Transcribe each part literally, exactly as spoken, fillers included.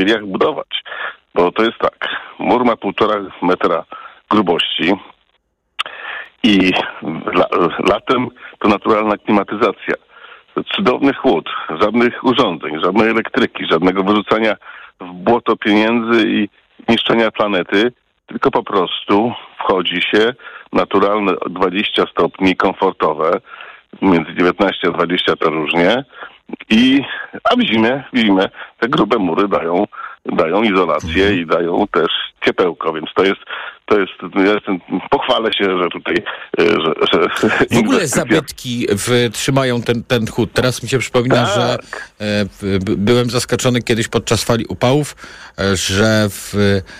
jak budować. Bo to jest tak, mur ma półtora metra grubości i la, latem to naturalna klimatyzacja. Cudowny chłód, żadnych urządzeń, żadnej elektryki, żadnego wyrzucania w błoto pieniędzy i niszczenia planety, tylko po prostu wchodzi się naturalne dwadzieścia stopni komfortowe, między dziewiętnaście a dwadzieścia to różnie, i, a w zimie, w zimie te grube mury dają, dają izolację mhm. i dają też ciepełko, więc to jest, to jest, ja jestem, pochwalę się, że tutaj, że, że w ogóle zabytki wytrzymają ten, ten chłód. Teraz mi się przypomina, tak. że e, b, byłem zaskoczony kiedyś podczas fali upałów, e, że w,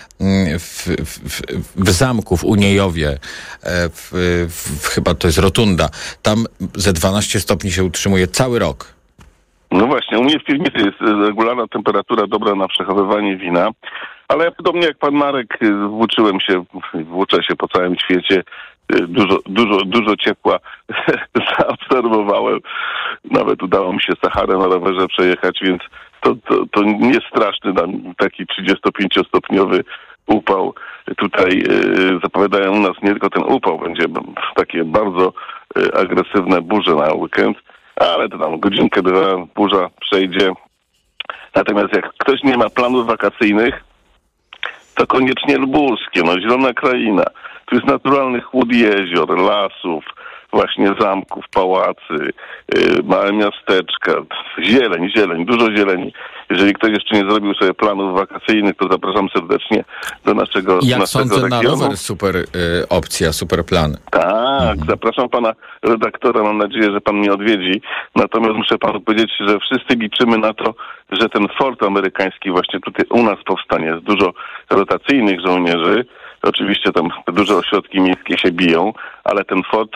w, w, w zamku w Uniejowie, e, w, w, chyba to jest Rotunda, tam ze dwanaście stopni się utrzymuje cały rok. No właśnie, u mnie w piwnicy jest regularna temperatura dobra na przechowywanie wina, ale ja podobnie jak pan Marek włóczyłem się, włóczę się po całym świecie, dużo, dużo, dużo ciepła zaobserwowałem. Nawet udało mi się Saharę na rowerze przejechać, więc to, to, to nie straszny taki trzydziestopięciostopniowy upał. Tutaj y, zapowiadają u nas nie tylko ten upał, będzie takie bardzo y, agresywne burze na weekend, ale to tam godzinkę, dwa, burza przejdzie. Natomiast jak ktoś nie ma planów wakacyjnych, to koniecznie lubuskie, no zielona kraina. Tu jest naturalny chłód jezior, lasów, właśnie zamków, pałacy, yy, małe miasteczka, zieleń, zieleń, dużo zieleni. Jeżeli ktoś jeszcze nie zrobił sobie planów wakacyjnych, to zapraszam serdecznie do naszego, Jak naszego sądzę, regionu. na rower super y, opcja, super plan. Tak, mhm. zapraszam pana redaktora, mam nadzieję, że pan mnie odwiedzi. Natomiast muszę panu powiedzieć, że wszyscy liczymy na to, że ten fort amerykański właśnie tutaj u nas powstanie. Jest dużo rotacyjnych żołnierzy. Oczywiście tam duże ośrodki miejskie się biją, ale ten fort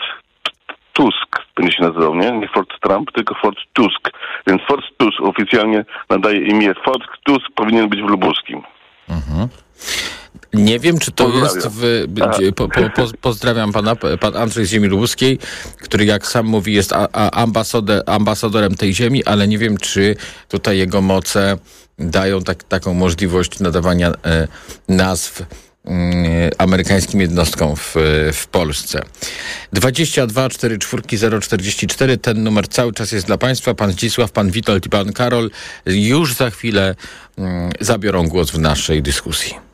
Tusk będzie się nazywał, nie? Nie Fort Trump, tylko Fort Tusk. Więc Fort Tusk oficjalnie nadaje imię Fort Tusk, powinien być w Lubuskim. Mhm. Nie wiem, czy to Pozdrawiam. jest w... Po, po, po, pozdrawiam pana, pan Andrzej z ziemi lubuskiej, który jak sam mówi jest a, a ambasador, ambasadorem tej ziemi, ale nie wiem, czy tutaj jego moce dają tak, taką możliwość nadawania e, nazw amerykańskim jednostkom w, w Polsce. dwadzieścia dwa czterdzieści cztery zero czterdzieści cztery, ten numer cały czas jest dla państwa. Pan Zdzisław, pan Witold i pan Karol już za chwilę mm, zabiorą głos w naszej dyskusji.